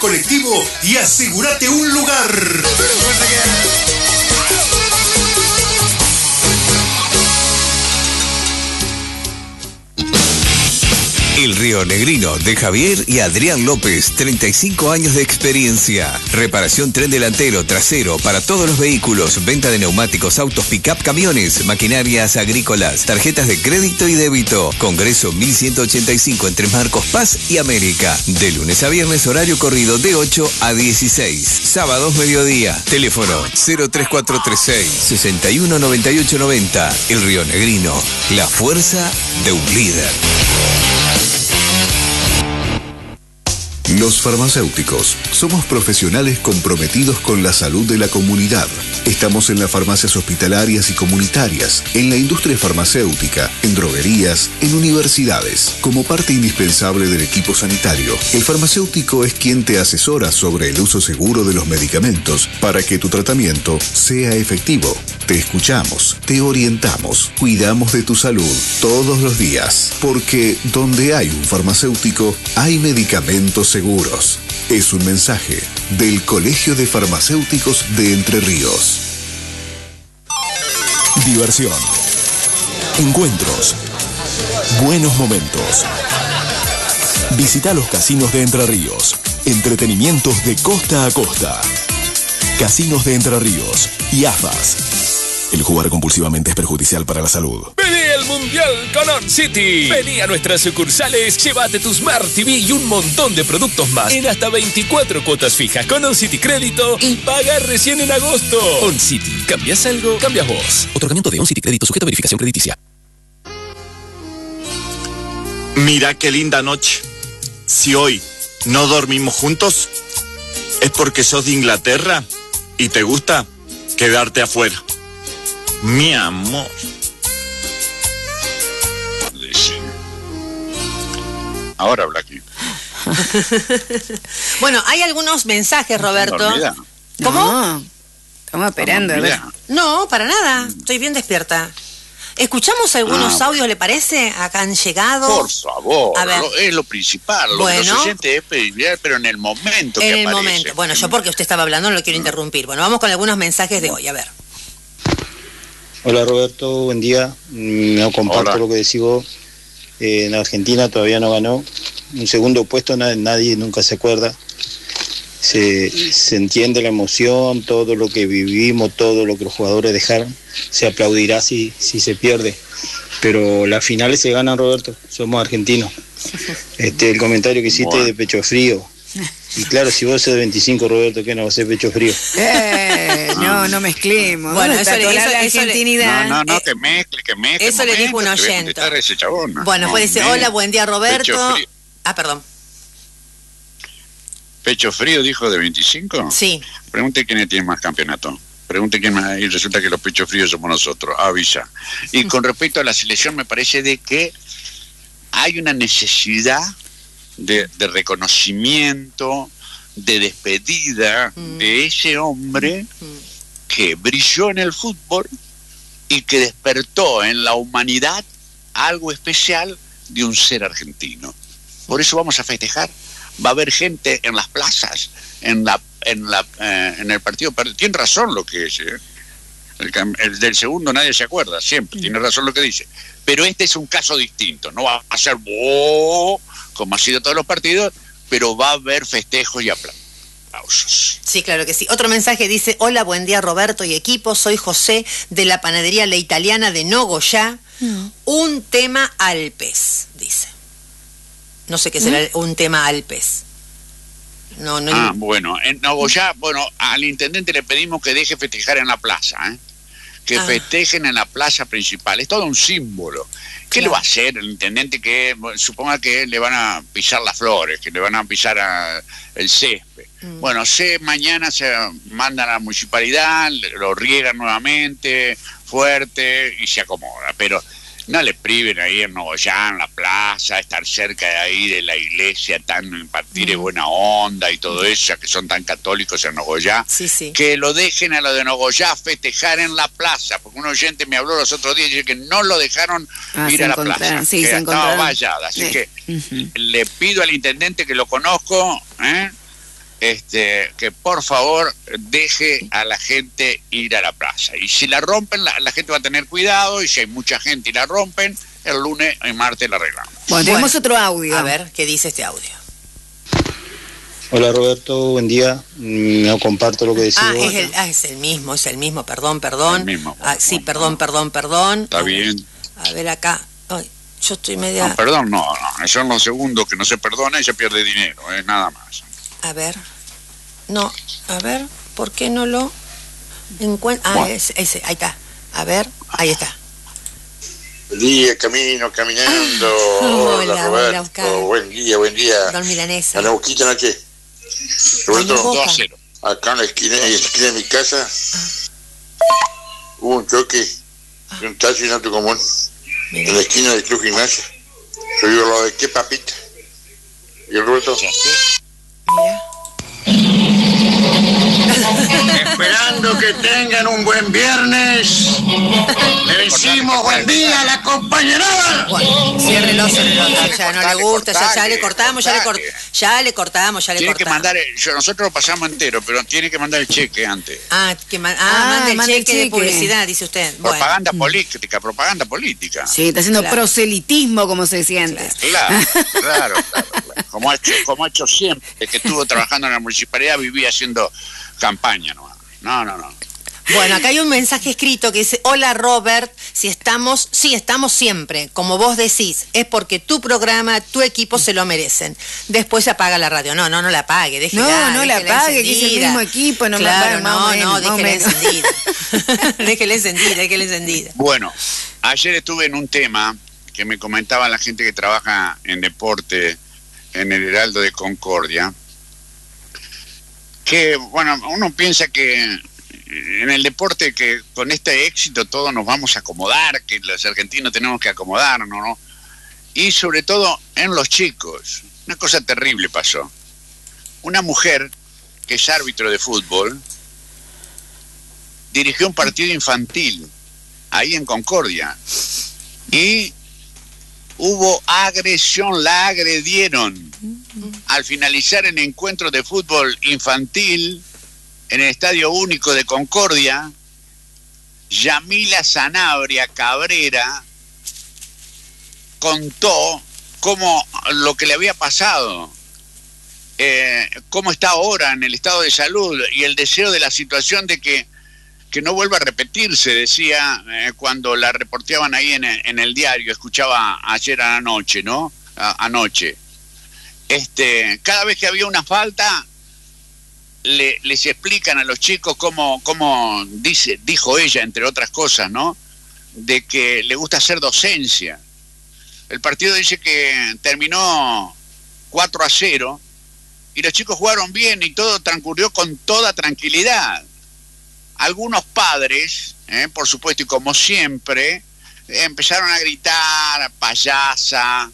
colectivo y asegúrate un lugar. El Río Negrino de Javier y Adrián López, 35 años de experiencia. Reparación tren delantero, trasero para todos los vehículos, venta de neumáticos, autos, pick-up, camiones, maquinarias agrícolas, tarjetas de crédito y débito. Congreso 1185 entre Marcos Paz y América. De lunes a viernes, horario corrido de 8 a 16. Sábados mediodía. Teléfono 03436 619890. El Río Negrino, la fuerza de un líder. Los farmacéuticos somos profesionales comprometidos con la salud de la comunidad. Estamos en las farmacias hospitalarias y comunitarias, en la industria farmacéutica, en droguerías, en universidades. Como parte indispensable del equipo sanitario, el farmacéutico es quien te asesora sobre el uso seguro de los medicamentos para que tu tratamiento sea efectivo. Te escuchamos, te orientamos, cuidamos de tu salud todos los días, porque donde hay un farmacéutico, hay medicamentos seguros. Es un mensaje del Colegio de Farmacéuticos de Entre Ríos. Diversión, encuentros, buenos momentos. Visita los casinos de Entre Ríos. Entretenimientos de costa a costa. Casinos de Entre Ríos y AFAS. El jugar compulsivamente es perjudicial para la salud. ¡Vení al Mundial con On City! Vení a nuestras sucursales, llévate tu Smart TV y un montón de productos más en hasta 24 cuotas fijas con On City Crédito y paga recién en agosto. On City, ¿cambias algo? Cambias vos. Otorgamiento de On City Crédito sujeto a verificación crediticia. Mira qué linda noche. Si hoy no dormimos juntos, es porque sos de Inglaterra y te gusta quedarte afuera. Mi amor. Ahora habla aquí. Bueno, hay algunos mensajes, Roberto. ¿Dormida? ¿Cómo? No, estamos esperando. A ver. No, para nada. Estoy bien despierta. ¿Escuchamos algunos audios, le parece? Acá han llegado. Por favor, a ver. es lo principal. Lo que los oyentes es pedir, pero en el momento que aparece. En el momento. Bueno, yo porque usted estaba hablando no lo quiero interrumpir. Bueno, vamos con algunos mensajes de hoy, a ver. Hola Roberto, buen día. No comparto lo que decís vos. En Argentina todavía no ganó. Un segundo puesto nadie nunca se acuerda. Se entiende la emoción, todo lo que vivimos, todo lo que los jugadores dejaron. Se aplaudirá si se pierde. Pero las finales se ganan, Roberto. Somos argentinos. El comentario que hiciste de pecho frío. Y claro, si vos sos de 25, Roberto, ¿qué no va a ser pecho frío? No mezclemos. Bueno, eso argentinidad. No, que mezcle. Eso le dijo un oyente. Ese chabón, ¿no? Bueno, puede decir, hola, buen día, Roberto. Perdón. ¿Pecho frío dijo de 25? Sí. Pregunte quién tiene más campeonato. Pregunte quién más. Y resulta que los pechos fríos somos nosotros. Avisa. Y con respecto a la selección, me parece de que hay una necesidad de reconocimiento, de despedida de ese hombre que brilló en el fútbol y que despertó en la humanidad algo especial de un ser argentino. Por eso vamos a festejar. Va a haber gente en las plazas, en el partido. Tiene razón lo que dice. El del segundo nadie se acuerda, siempre. Tiene razón lo que dice. Pero este es un caso distinto. No va a ser como ha sido todos los partidos, pero va a haber festejos y aplausos. Sí, claro que sí. Otro mensaje dice, hola, buen día Roberto y equipo, soy José de la panadería La Italiana de Nogoyá. Un tema Alpes, dice. No sé qué será un tema Alpes. Bueno, en Nogoyá, al intendente le pedimos que deje festejar en la plaza, que festejen en la plaza principal. Es todo un símbolo. ¿Qué le va a hacer el intendente que suponga que le van a pisar las flores, que le van a pisar el césped? Bueno, mañana se mandan a la municipalidad, lo riegan nuevamente, fuerte, y se acomoda. Pero no le priven ahí en Nogoyá, en la plaza, estar cerca de ahí de la iglesia, impartir de buena onda y todo eso, ya que son tan católicos en Nogoyá, que lo dejen a lo de Nogoyá festejar en la plaza, porque un oyente me habló los otros días y dice que no lo dejaron ir a la plaza, que estaba vallada, así que le pido al intendente que lo conozco, que por favor deje a la gente ir a la plaza. Y si la rompen, la gente va a tener cuidado, y si hay mucha gente y la rompen, el lunes y martes la arreglamos. Bueno, tenemos otro audio. A ver, ¿qué dice este audio? Hola Roberto, buen día. No comparto lo que decís. Es el mismo, perdón. El mismo, Sí, perdón. Está bien. A ver acá. Ay, yo estoy media... No, perdón, no. Son los segundos que no se perdona y se pierde dinero, nada más. A ver. No, a ver, ¿por qué no lo encuentro? Bueno. Ese, ahí está. A ver, ahí está. Buen día, caminando. Hola, Roberto. Oscar. Buen día. Don Milanesa. A la boquita noche. Roberto, 2-0. acá en la esquina de mi casa hubo un choque de un taxi y un auto común en la esquina del Club Gimnasia. Yo digo, lo de qué papita. Y el Roberto. Mira. Esperando que tengan un buen viernes. Le decimos buen día a la compañera. Bueno, ciérrelo. Ya no le gusta, ya le cortamos. Tiene que mandar, nosotros lo pasamos entero, pero tiene que mandar el cheque antes. Manda el cheque de publicidad, dice usted. Propaganda política. Sí, está haciendo proselitismo, como se decía antes. Claro. Como ha hecho siempre, que estuvo trabajando en la municipalidad, vivía haciendo campaña nomás. No. Bueno, acá hay un mensaje escrito que dice: hola Robert, sí estamos siempre, como vos decís, es porque tu programa, tu equipo se lo merecen. Después se apaga la radio. No la apague, déjela. No la apague, que es el mismo equipo, no claro, me apague, déjela encendida. déjela encendida. Bueno, ayer estuve en un tema que me comentaba la gente que trabaja en deporte en el Heraldo de Concordia, que, bueno, uno piensa que en el deporte, que con este éxito todos nos vamos a acomodar, que los argentinos tenemos que acomodarnos, ¿no? Y sobre todo en los chicos. Una cosa terrible pasó. Una mujer que es árbitro de fútbol dirigió un partido infantil ahí en Concordia y hubo agresión, la agredieron. Al finalizar el encuentro de fútbol infantil en el Estadio Único de Concordia, Yamila Sanabria Cabrera contó lo que le había pasado, cómo está ahora en el estado de salud y el deseo de la situación de que no vuelva a repetirse, decía cuando la reporteaban ahí en el diario, escuchaba ayer a la noche, ¿no? Anoche. Cada vez que había una falta, les explican a los chicos cómo dijo ella, entre otras cosas, ¿no? De que le gusta hacer docencia. El partido dice que terminó 4-0 y los chicos jugaron bien y todo transcurrió con toda tranquilidad. Algunos padres, por supuesto, y como siempre, empezaron a gritar payasa,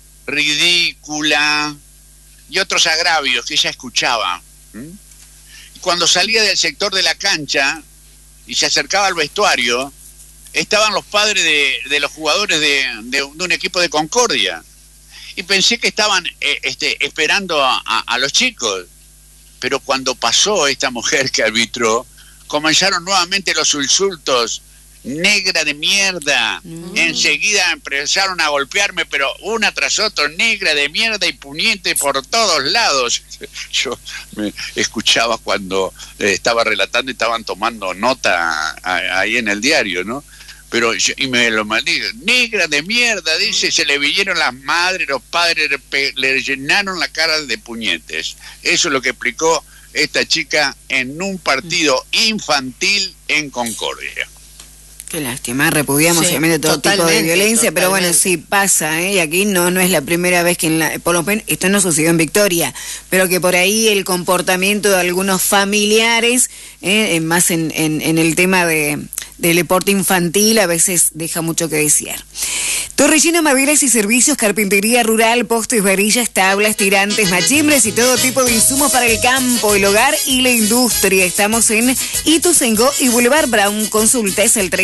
ridícula y otros agravios que ella escuchaba. Cuando salía del sector de la cancha y se acercaba al vestuario, estaban los padres de los jugadores de un equipo de Concordia. Y pensé que estaban esperando a los chicos. Pero cuando pasó esta mujer que arbitró, comenzaron nuevamente los insultos. Negra de mierda. Enseguida empezaron a golpearme, pero una tras otra, negra de mierda y puñete por todos lados. Yo me escuchaba cuando estaba relatando y estaban tomando nota ahí en el diario, ¿no? Pero y me lo maldigo. Negra de mierda, dice, se le vinieron las madres, los padres le llenaron la cara de puñetes. Eso es lo que explicó esta chica en un partido infantil en Concordia. Qué lástima, repudiamos obviamente todo tipo de violencia, pero bueno, sí pasa, y aquí no es la primera vez que por lo menos esto no sucedió en Victoria, pero que por ahí el comportamiento de algunos familiares, más en el tema del deporte infantil, a veces deja mucho que desear. Torrellino, maderas y servicios, carpintería rural, postes, varillas, tablas, tirantes, machimbres y todo tipo de insumos para el campo, el hogar y la industria. Estamos en Ituzaingó y Boulevard Brown. Consulta es el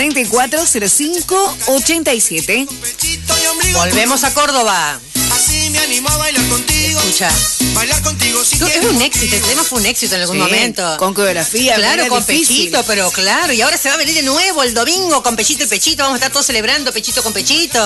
3436-440587. Volvemos a Córdoba. me animo a bailar contigo. Escucha. Bailar contigo si Es un éxito, el tema fue un éxito en algún momento. Con coreografía. Claro, con difícil. Pechito, pero claro. Y ahora se va a venir de nuevo el domingo con Pechito y Pechito. Vamos a estar todos celebrando Pechito con Pechito.